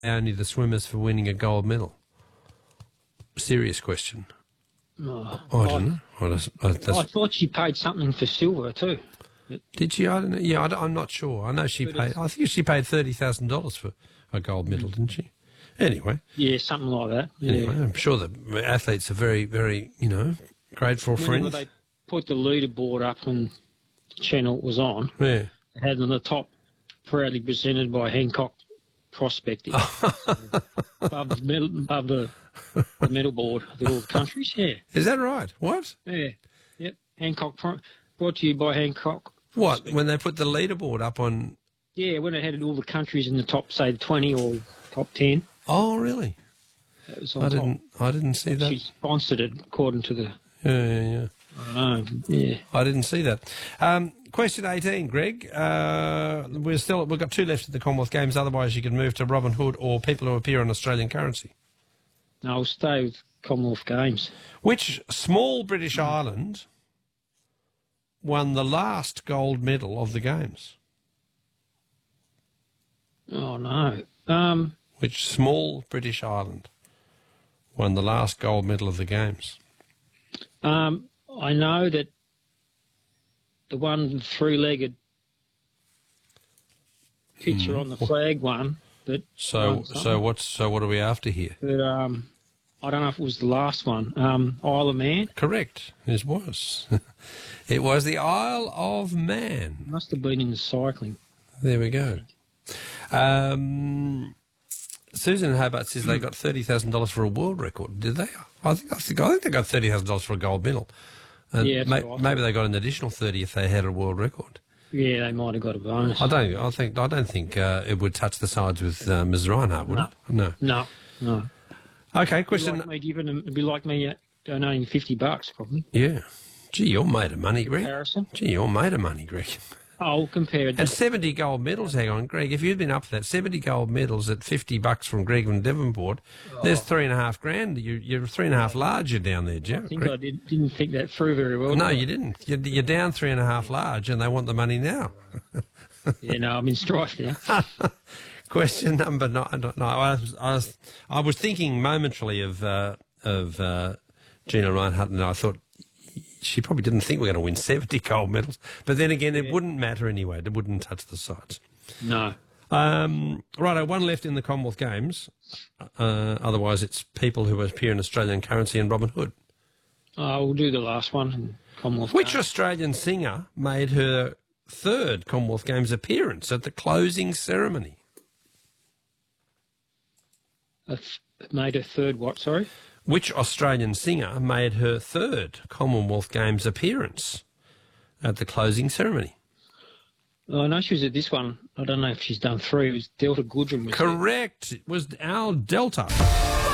only the swimmers for winning a gold medal? Serious question. Oh, I don't know. I thought she paid something for silver too. Did she? I don't know. Yeah, I'm not sure. I know she paid. I think she paid $30,000 for a gold medal, didn't she? Anyway. Yeah, something like that. Yeah. Anyway, I'm sure the athletes are very, very, grateful Whenever friends. they put the leaderboard up when the channel was on, Yeah. they had on the top, proudly presented by Hancock Prospecting. above the medal board with all the countries, yeah. Is that right? What? Yeah. Yep. Brought to you by Hancock. What? When they put the leaderboard up on... Yeah, when it had all the countries in the top, say, 20 or top 10. Oh, really? That was on top. I didn't see that. She sponsored it according to the... Yeah. I don't know, yeah. I didn't see that. Question 18, Greg. We've got 2 left at the Commonwealth Games. Otherwise, you can move to Robin Hood or people who appear on Australian currency. No, I'll stay with Commonwealth Games. Which small British island won the last gold medal of the Games? Oh, no. Which small British island won the last gold medal of the Games? I know that the one three-legged picture on the flag one. So what are we after here? But I don't know if it was the last one. Isle of Man. Correct. It was. It was the Isle of Man. Must have been in the cycling. There we go. Susan in Hobart says they got $30,000 for a world record. Did they? I think they got $30,000 for a gold medal. And yeah, maybe they got an additional 30 if they had a world record. Yeah, they might have got a bonus. I don't think it would touch the sides with Ms. Reinhardt, would it? No. Okay, question. It'd be like me donating $50 probably. Yeah. Gee, you're made of money, Greg. Comparison. Gee, you're made of money, Greg. Oh, compared. And 70 gold medals, hang on, Greg, if you'd been up for that, 70 gold medals at $50 from Greg from Devonport, there's $3,500. You're 3.5 larger down there, Jim. I think I didn't think that through very well. No, you didn't. You're down 3.5 large and they want the money now. Yeah, no, I'm in strife now. Question number 9. No, I was thinking momentarily of Gina Reinhardt, and I thought she probably didn't think we were going to win 70 gold medals. But then again, it wouldn't matter anyway. It wouldn't touch the sides. No. Righto, 1 left in the Commonwealth Games. Otherwise, it's people who appear in Australian currency and Robin Hood. We'll do the last one in Commonwealth Which Games. Australian singer made her 3rd Commonwealth Games appearance at the closing ceremony? Made her 3rd what, sorry? Which Australian singer made her 3rd Commonwealth Games appearance at the closing ceremony? I know she was at this one. I don't know if she's done 3. It was Delta Goodrem. Correct. It was Al Delta.